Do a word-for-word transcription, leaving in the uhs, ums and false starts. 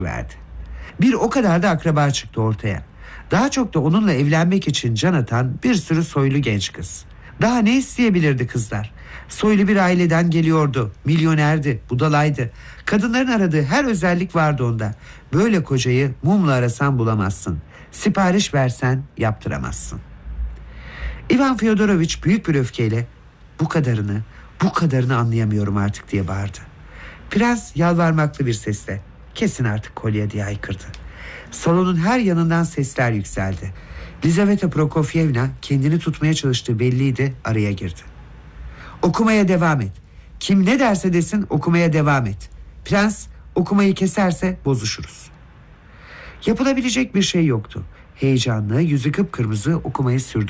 verdi. Bir o kadar da akraba çıktı ortaya. Daha çok da onunla evlenmek için can atan bir sürü soylu genç kız. Daha ne isteyebilirdi kızlar? Soylu bir aileden geliyordu. Milyonerdi, budalaydı. Kadınların aradığı her özellik vardı onda. Böyle kocayı mumla arasan bulamazsın. Sipariş versen yaptıramazsın. Ivan Fyodoroviç büyük bir öfkeyle bu kadarını, bu kadarını anlayamıyorum artık diye bağırdı. Prens yalvarmaklı bir sesle kesin artık kolye diye haykırdı. Salonun her yanından sesler yükseldi. Lizaveta Prokofyevna kendini tutmaya çalıştığı belliydi, araya girdi. Okumaya devam et. Kim ne derse desin okumaya devam et. Prens okumayı keserse bozuşuruz. Yapılabilecek bir şey yoktu. Heyecanlı, yüzü kıpkırmızı okumayı sürdürdü.